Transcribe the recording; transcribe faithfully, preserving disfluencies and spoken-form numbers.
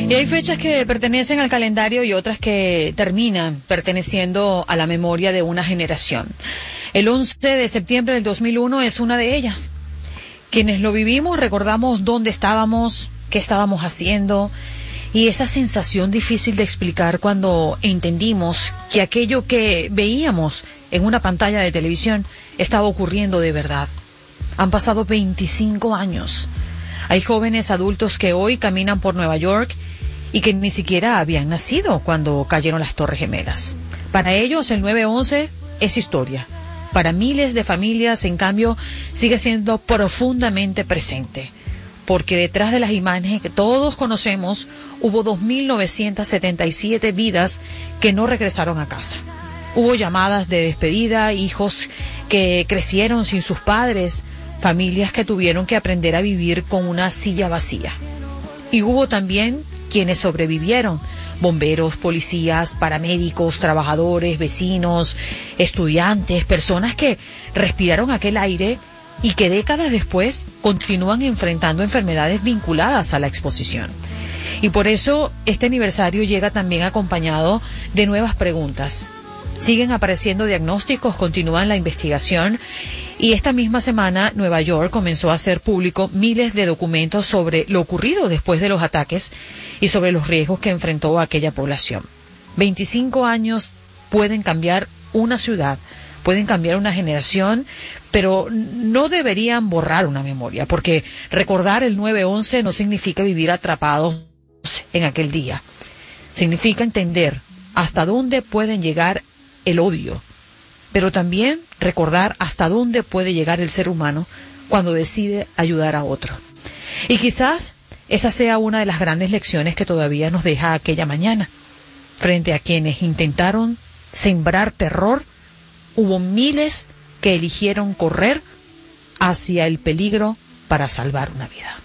Y hay fechas que pertenecen al calendario y otras que terminan perteneciendo a la memoria de una generación. El once de septiembre del dos mil uno es una de ellas. Quienes lo vivimos recordamos dónde estábamos, qué estábamos haciendo, y esa sensación difícil de explicar cuando entendimos que aquello que veíamos en una pantalla de televisión estaba ocurriendo de verdad. Han pasado veinticinco años. Hay jóvenes adultos que hoy caminan por Nueva York y que ni siquiera habían nacido cuando cayeron las Torres Gemelas. Para ellos el nueve once es historia. Para miles de familias, en cambio, sigue siendo profundamente presente. Porque detrás de las imágenes que todos conocemos, hubo dos mil novecientas setenta y siete vidas que no regresaron a casa. Hubo llamadas de despedida, hijos que crecieron sin sus padres, familias que tuvieron que aprender a vivir con una silla vacía. Y hubo también quienes sobrevivieron: bomberos, policías, paramédicos, trabajadores, vecinos, estudiantes, personas que respiraron aquel aire y que décadas después continúan enfrentando enfermedades vinculadas a la exposición. Y por eso este aniversario llega también acompañado de nuevas preguntas. Siguen apareciendo diagnósticos, continúan la investigación, y esta misma semana Nueva York comenzó a hacer público miles de documentos sobre lo ocurrido después de los ataques y sobre los riesgos que enfrentó aquella población. veinticinco años pueden cambiar una ciudad, pueden cambiar una generación, pero no deberían borrar una memoria, porque recordar el nueve once no significa vivir atrapados en aquel día. Significa entender hasta dónde pueden llegar el odio, pero también recordar hasta dónde puede llegar el ser humano cuando decide ayudar a otro. Y quizás esa sea una de las grandes lecciones que todavía nos deja aquella mañana. Frente a quienes intentaron sembrar terror, hubo miles que eligieron correr hacia el peligro para salvar una vida.